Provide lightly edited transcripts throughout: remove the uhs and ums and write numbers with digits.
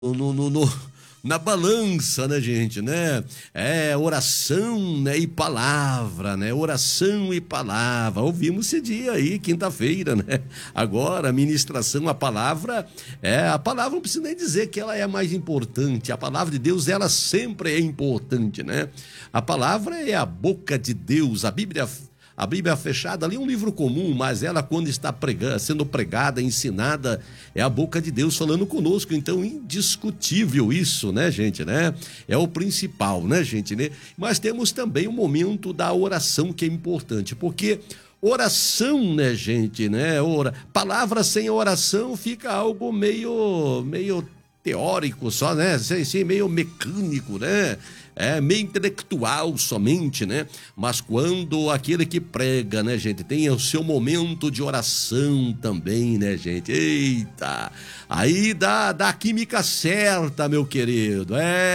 no, no, no- na balança, né, gente, né? Oração, né, e palavra, né? Oração e palavra. Ouvimos esse dia aí, quinta-feira, né? Agora, a ministração, a palavra não precisa nem dizer que ela é a mais importante. A palavra de Deus, ela sempre é importante, né? A palavra é a boca de Deus. A Bíblia fechada ali é um livro comum, mas ela, quando está sendo pregada, ensinada, é a boca de Deus falando conosco. Então, indiscutível isso, né, gente, né? É o principal, né, gente, né? Mas temos também o momento da oração, que é importante, porque oração, né, gente, né? Palavra sem oração fica algo meio teórico só, né? Assim, meio mecânico, né? Meio intelectual somente, né? Mas quando aquele que prega, né, gente, tem o seu momento de oração também, né, gente? Eita! Aí dá a química certa, meu querido.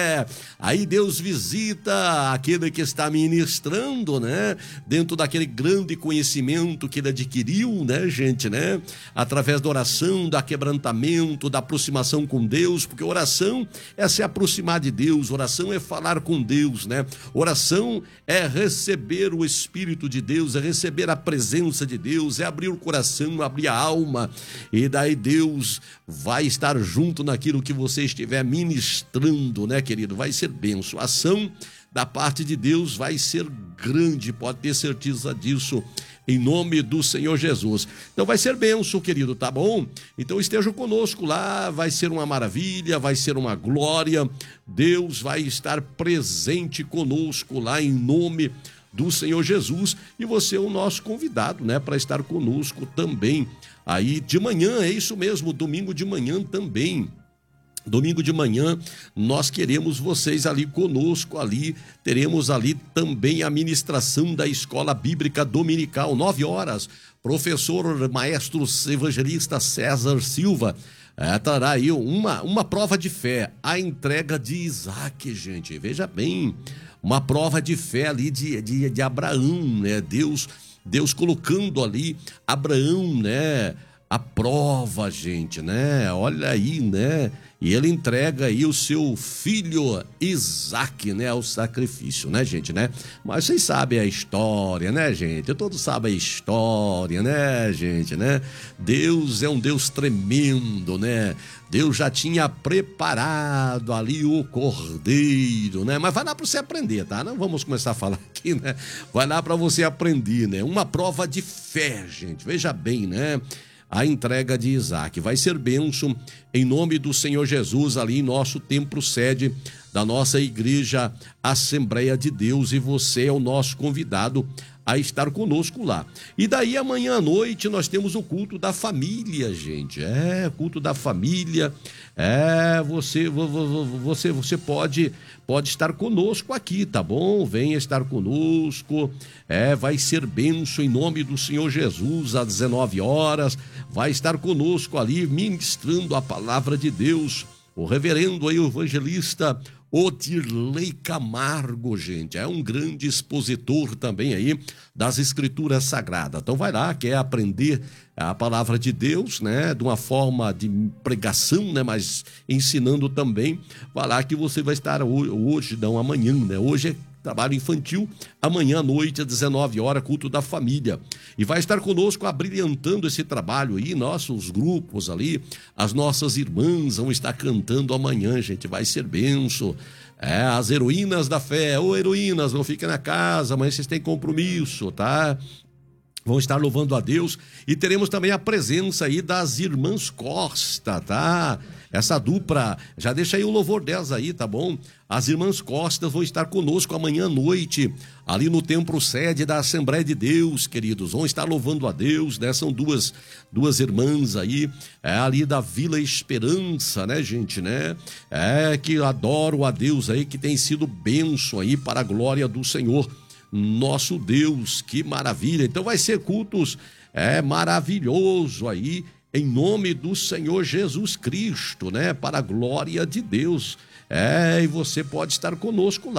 Aí Deus visita aquele que está ministrando, né? Dentro daquele grande conhecimento que ele adquiriu, né, gente, né? Através da oração, do quebrantamento, da aproximação com Deus, porque oração é se aproximar de Deus, oração é falar com Deus, né? Oração é receber o Espírito de Deus, é receber a presença de Deus, é abrir o coração, abrir a alma, e daí Deus vai estar junto naquilo que você estiver ministrando, né, querido? Vai ser bênção. A ação da parte de Deus vai ser grande, pode ter certeza disso, em nome do Senhor Jesus. Então vai ser bênção, querido, tá bom? Então esteja conosco lá, vai ser uma maravilha, vai ser uma glória. Deus vai estar presente conosco lá em nome do Senhor Jesus, e você é o nosso convidado, né, para estar conosco também. Aí de manhã, é isso mesmo, domingo de manhã também. Domingo de manhã, nós queremos vocês ali conosco, teremos ali também a ministração da Escola Bíblica Dominical, 9h, professor, maestro evangelista César Silva, trará aí uma prova de fé, a entrega de Isaac, gente, veja bem, uma prova de fé ali de Abraão, né, Deus colocando ali Abraão, né, a prova, gente, né? Olha aí, né? E ele entrega aí o seu filho Isaac, né? Ao sacrifício, né, gente, né? Mas vocês sabem a história, né, gente? Todos sabem a história, né, gente, né? Deus é um Deus tremendo, né? Deus já tinha preparado ali o cordeiro, né? Mas vai lá para você aprender, tá? Não vamos começar a falar aqui, né? Vai lá para você aprender, né? Uma prova de fé, gente. Veja bem, né? A entrega de Isaac vai ser bênção em nome do Senhor Jesus ali em nosso templo sede da nossa igreja Assembleia de Deus, e você é o nosso convidado a estar conosco lá. E daí amanhã à noite nós temos o culto da família, gente. Culto da família. Você pode estar conosco aqui, tá bom? Venha estar conosco. Vai ser bênção em nome do Senhor Jesus às 19h. Vai estar conosco ali ministrando a palavra de Deus. O reverendo aí, o evangelista Odirley Camargo, gente, é um grande expositor também aí das escrituras sagradas. Então vai lá, quer aprender a palavra de Deus, né, de uma forma de pregação, né, mas ensinando também. Vai lá que você vai estar hoje, não amanhã, né? Hoje é trabalho infantil, amanhã à noite às 19h, culto da família. E vai estar conosco abrilhantando esse trabalho aí, nossos grupos ali, as nossas irmãs vão estar cantando amanhã, gente, vai ser benção. As heroínas da fé, heroínas, não fiquem na casa, amanhã vocês têm compromisso, tá? Vão estar louvando a Deus, e teremos também a presença aí das irmãs Costa, tá? Essa dupla, já deixa aí o louvor delas aí, tá bom? As irmãs Costa vão estar conosco amanhã à noite, ali no templo sede da Assembleia de Deus, queridos, vão estar louvando a Deus, né? São duas irmãs aí, ali da Vila Esperança, né, gente, né? Que adoram a Deus aí, que tem sido bênção aí para a glória do Senhor nosso Deus, que maravilha. Então vai ser cultos maravilhoso aí, em nome do Senhor Jesus Cristo, né, para a glória de Deus. E você pode estar conosco lá.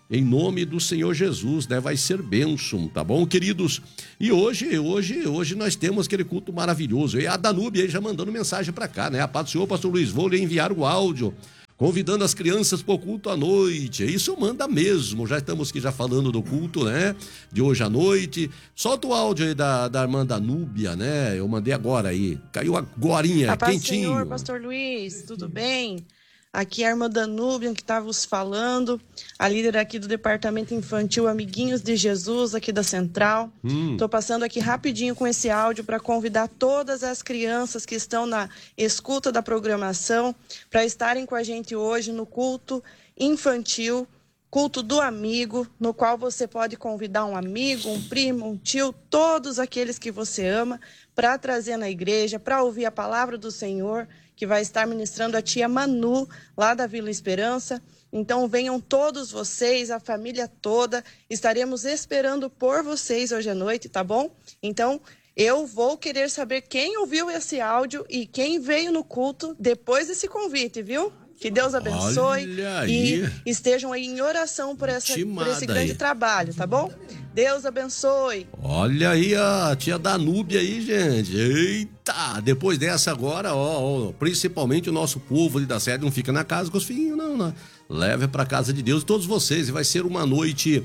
em nome do Senhor Jesus, né? Vai ser bênção, tá bom, queridos? E hoje nós temos aquele culto maravilhoso. E a Danúbia aí já mandando mensagem para cá, né? A paz do Senhor, pastor Luiz, vou lhe enviar o áudio, convidando as crianças para o culto à noite. Isso manda mesmo. Já estamos aqui já falando do culto, né? De hoje à noite. Solta o áudio aí da irmã Danúbia, né? Eu mandei agora aí. Caiu agorinha, A paz quentinho. do Senhor, pastor Luiz, tudo bem? Aqui é a irmã Danúbia que está vos falando, a líder aqui do Departamento Infantil Amiguinhos de Jesus, aqui da Central. Estou passando aqui rapidinho com esse áudio para convidar todas as crianças que estão na escuta da programação para estarem com a gente hoje no culto infantil, culto do amigo, no qual você pode convidar um amigo, um primo, um tio, todos aqueles que você ama, para trazer na igreja, para ouvir a palavra do Senhor, que vai estar ministrando a tia Manu, lá da Vila Esperança. Então venham todos vocês, a família toda, estaremos esperando por vocês hoje à noite, tá bom? Então eu vou querer saber quem ouviu esse áudio e quem veio no culto depois desse convite, viu? Que Deus abençoe e estejam aí em oração por esse grande trabalho, tá bom? Deus abençoe. Olha aí a tia Danúbia aí, gente. Eita! Depois dessa agora, principalmente o nosso povo ali da sede não fica na casa com os filhinhos, não. Leve para casa de Deus todos vocês e vai ser uma noite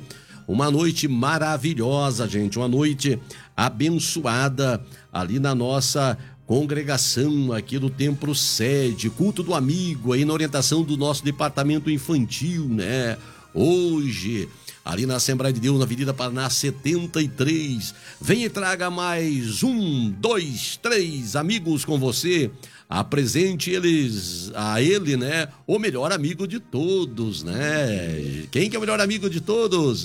maravilhosa, gente. Uma noite abençoada ali na nossa congregação aqui do Templo Sede, culto do amigo aí na orientação do nosso departamento infantil, né? Hoje, ali na Assembleia de Deus, na Avenida Paraná 73. Venha e traga mais 1, 2, 3 amigos com você. Apresente a ele, né? O melhor amigo de todos, né? Quem que é o melhor amigo de todos?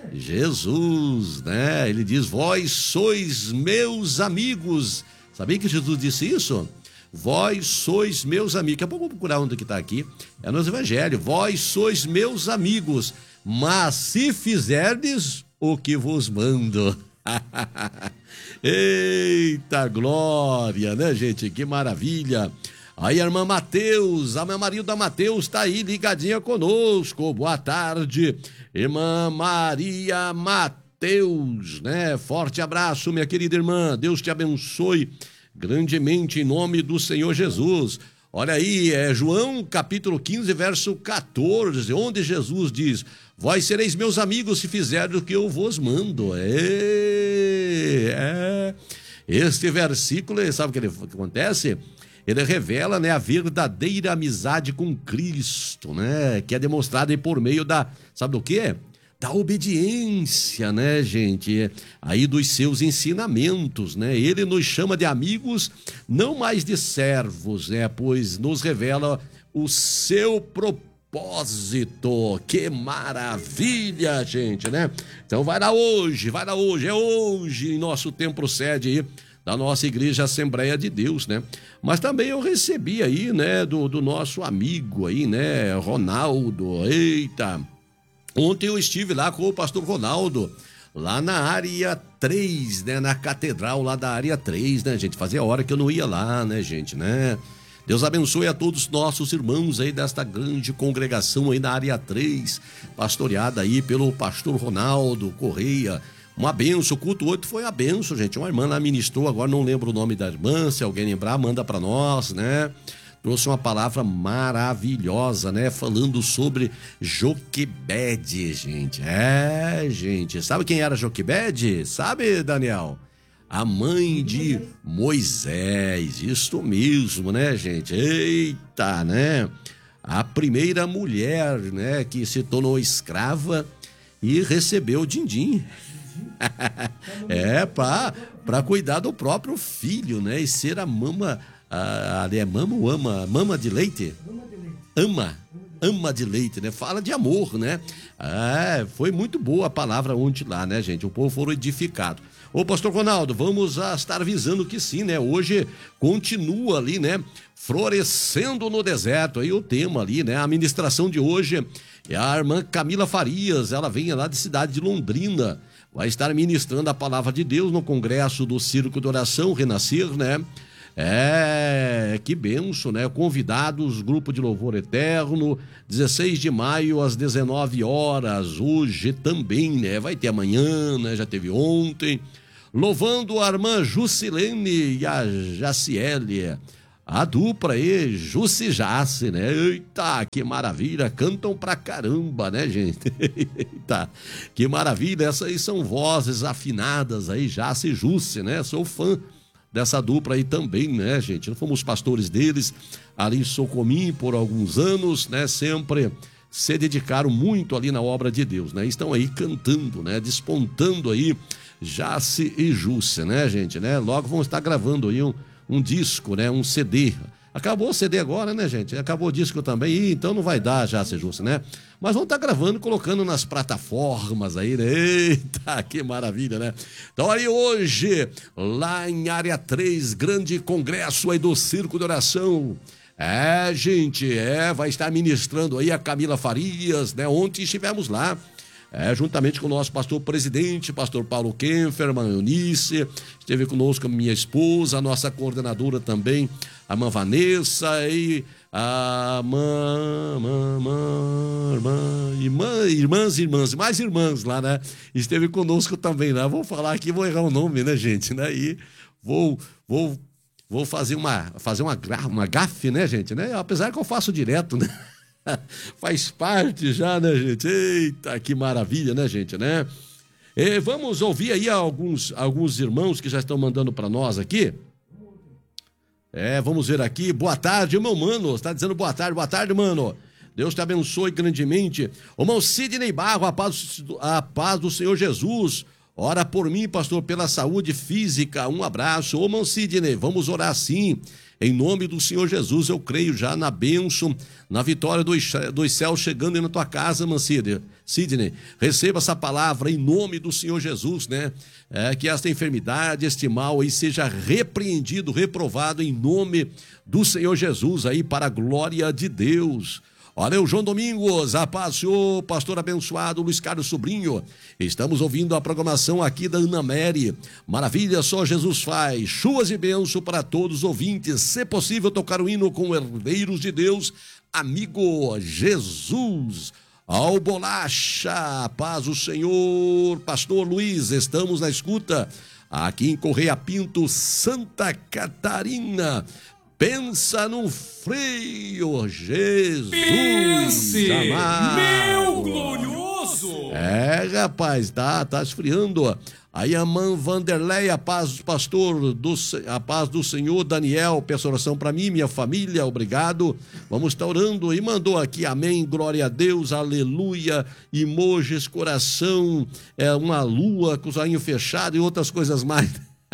Jesus, né? Ele diz, vós sois meus amigos. Sabia que Jesus disse isso? Vós sois meus amigos. Daqui a pouco eu vou procurar onde que está aqui. É nos evangelhos. Vós sois meus amigos, mas se fizerdes o que vos mando. Eita glória, né, gente? Que maravilha. Aí a irmã Mateus, a minha marido Mateus está aí ligadinha conosco. Boa tarde, irmã Maria Mateus, né? Forte abraço, minha querida irmã. Deus te abençoe grandemente em nome do Senhor Jesus. Olha aí, João capítulo 15, verso 14, onde Jesus diz, vós sereis meus amigos se fizerdes o que eu vos mando. Este versículo, sabe o que acontece? Ele revela, né, a verdadeira amizade com Cristo, né, que é demonstrada aí por meio sabe do quê? Da obediência, né, gente? Aí dos seus ensinamentos, né? Ele nos chama de amigos, não mais de servos, né? Pois nos revela o seu propósito. Que maravilha, gente, né? Então vai lá hoje, é hoje em nosso templo sede aí da nossa igreja Assembleia de Deus, né? Mas também eu recebi aí, né, do nosso amigo aí, né, Ronaldo. Eita! Ontem eu estive lá com o pastor Ronaldo, lá na área 3, né? Na catedral lá da área 3, né, gente? Fazia hora que eu não ia lá, né, gente, né? Deus abençoe a todos os nossos irmãos aí desta grande congregação aí na área 3, pastoreada aí pelo pastor Ronaldo Correia. Uma benção, o culto 8 foi a benção, gente. Uma irmã lá ministrou, agora não lembro o nome da irmã, se alguém lembrar, manda para nós, né? Trouxe uma palavra maravilhosa, né? Falando sobre Joquebede, gente. Gente, sabe quem era Joquebede? Sabe, Daniel? A mãe de Moisés, isto mesmo, né, gente? Eita, né? A primeira mulher, né, que se tornou escrava e recebeu o din-din. Para cuidar do próprio filho, né? E ser a mama... é mama ou ama? Mama de leite? Ama de leite, né? Fala de amor, né? Foi muito boa a palavra ontem lá, né, gente? O povo foi edificado. Ô, pastor Ronaldo, vamos estar avisando que sim, né? Hoje continua ali, né? Florescendo no deserto, aí o tema ali, né? A ministração de hoje é a irmã Camila Farias, ela vem lá de cidade de Londrina, vai estar ministrando a palavra de Deus no congresso do Círculo de Oração Renascer, né? Que benção, né? Convidados, Grupo de Louvor Eterno, 16 de maio às 19 horas, hoje também, né? Vai ter amanhã, né? Já teve ontem. Louvando a irmã Jusilene e a Jaciele, a dupla aí, Jussi e Jace, né? Eita, que maravilha, cantam pra caramba, né, gente? Eita, que maravilha, essas aí são vozes afinadas aí, Jace e Jussi, né? Sou fã dessa dupla aí também, né, gente? Nós fomos pastores deles ali em Socomim por alguns anos, né? Sempre se dedicaram muito ali na obra de Deus, né? Estão aí cantando, né? Despontando aí Jace e Jussi, né, gente, né? Logo vão estar gravando aí um disco, né? Um CD. Acabou o CD agora, né, gente? Acabou o disco também, então não vai dar Jace e Jussi, né? Mas vão estar gravando e colocando nas plataformas aí, né? Eita, que maravilha, né? Então aí hoje, lá em Área 3, grande congresso aí do Circo de Oração. Gente, vai estar ministrando aí a Camila Farias, né? Ontem estivemos lá, juntamente com o nosso pastor presidente, pastor Paulo Kempfer, irmã Eunice, esteve conosco a minha esposa, a nossa coordenadora também, a irmã Vanessa e a mais irmãs lá, né? Esteve conosco também, né? Vou falar aqui, vou errar o nome, né, gente? Né? E vou fazer uma gafe, né, gente? Né? Apesar que eu faço direto, né? Faz parte já, né, gente? Eita, que maravilha, né, gente, né? Vamos ouvir aí alguns irmãos que já estão mandando para nós aqui. Vamos ver aqui. Boa tarde, irmão Mano. Está dizendo boa tarde, mano. Deus te abençoe grandemente. Ô, irmão Sidney Barro, a paz do Senhor Jesus. Ora por mim, pastor, pela saúde física. Um abraço. Ô, irmão Sidney, vamos orar sim. Em nome do Senhor Jesus, eu creio já na bênção, na vitória dos céus chegando aí na tua casa, irmã Sidney. Receba essa palavra em nome do Senhor Jesus, né? Que esta enfermidade, este mal aí seja repreendido, reprovado em nome do Senhor Jesus aí para a glória de Deus. Olha o João Domingos, a paz, senhor, pastor abençoado Luiz Carlos Sobrinho. Estamos ouvindo a programação aqui da Ana Mary. Maravilha, só Jesus faz. Chuvas e bênção para todos os ouvintes. Se possível, tocar o hino com Herdeiros de Deus, amigo Jesus. Ao Bolacha, a paz do Senhor, pastor Luiz, estamos na escuta. Aqui em Correia Pinto, Santa Catarina. Pensa no frio, Jesus. Pense, amado. meu glorioso. Rapaz, tá esfriando. Aí a irmã Vanderlei, a paz do Senhor, Daniel, peça oração para mim, minha família, obrigado. Vamos estar orando e mandou aqui, amém, glória a Deus, aleluia, emojis, coração, uma lua com os olhinhos fechados e outras coisas mais.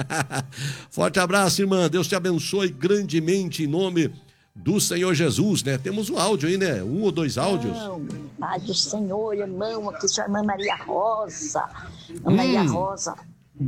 Forte abraço, irmã, Deus te abençoe grandemente em nome do Senhor Jesus, né? Temos um áudio aí, né? 1 ou 2 áudios. Paz do Senhor, irmão, aqui sua irmã Maria Rosa. Maria Rosa,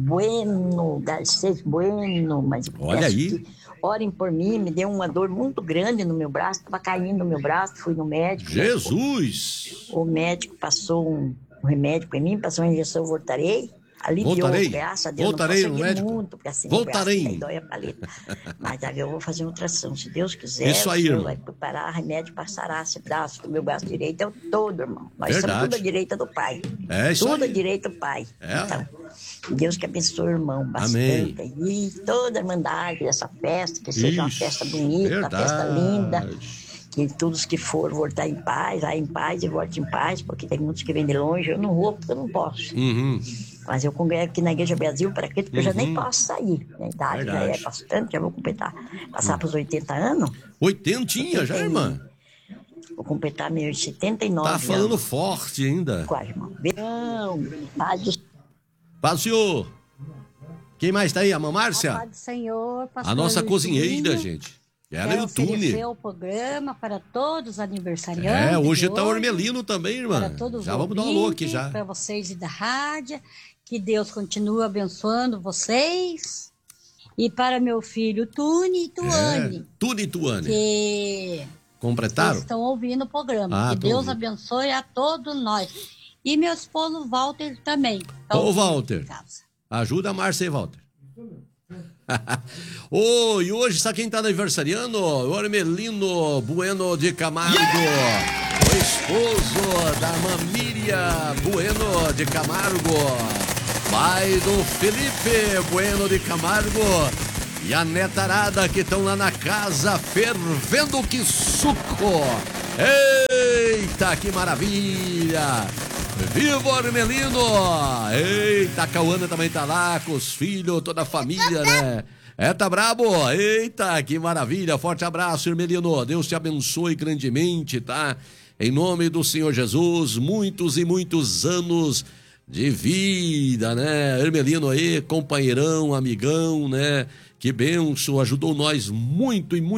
bueno, Garcês Bueno, mas olha aí. Orem por mim, me deu uma dor muito grande no meu braço, estava caindo no meu braço, fui no médico. Jesus! O médico passou um remédio para mim, passou uma injeção, voltarei. Aliviou, graças a Deus. Voltarei não no médico. Muito, porque assim, voltarei. Dói a paleta. Mas aí eu vou fazer uma ultrassom, se Deus quiser. Isso aí, o Senhor irmão. vai preparar remédio para sarar esse braço, o meu braço direito é o todo, irmão. Nós Verdade. somos tudo à direita do Pai. Isso tudo aí. à direita do Pai. Então, Deus que abençoe o irmão bastante. Amém. E toda a irmandade dessa festa, que seja uma festa bonita, verdade. uma festa linda. Que todos que for voltar em paz, vai em paz e volte em paz, porque tem muitos que vêm de longe, eu não vou porque eu não posso. Mas eu congrego aqui na Igreja Brasil para aquilo que eu já nem posso sair. A idade já é bastante, já vou passar para os 80 anos. 80 já, irmã? Vou completar meus 79 Tá falando anos. forte ainda. Quase, irmão. Não, paz do Paz do Senhor. Quem mais tá aí? A irmã Márcia? Paz do Senhor, pastor A nossa Luizinho. cozinheira, gente. Ela e Quero o Tune. oferecer o programa para todos os aniversariantes. Hoje de tá o hoje, Ormelino também, irmã. para todos Já os vamos dar um alô aqui ouvintes, já. para vocês e da rádio. Que Deus continue abençoando vocês. E para meu filho Tune e Tuane, Tune e Tuane. que Completaram? estão ouvindo o programa. Ah, que tô Deus ouvindo. abençoe a todos nós. E meu esposo Walter também. tá Ô, ouvindo Walter. em casa. Ajuda a Márcia aí, Walter. Oh, e hoje, sabe quem tá aniversariando? O Hermelino Bueno de Camargo, o esposo da Mamília Bueno de Camargo, pai do Felipe Bueno de Camargo e a netarada que estão lá na casa fervendo que suco. Eita, que maravilha! Viva o Hermelino! Eita, a Cauana também tá lá com os filhos, toda a família, né? Tá brabo? Eita, que maravilha! Forte abraço, Hermelino. Deus te abençoe grandemente, tá? Em nome do Senhor Jesus, muitos e muitos anos de vida, né? Hermelino aí, companheirão, amigão, né? Que benção, ajudou nós muito e muito.